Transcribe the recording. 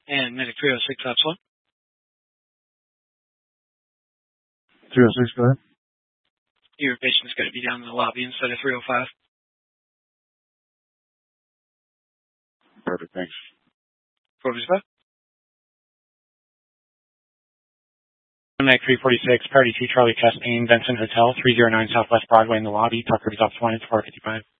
And Medic 306, that's one. 306, go ahead. Your patient's going to be down in the lobby instead of 305. Perfect, thanks. 405? Medic 346, Party 2 Charlie Chest Pain, Benson Hotel, 309 Southwest Broadway in the lobby. Tucker is up 1 at 455.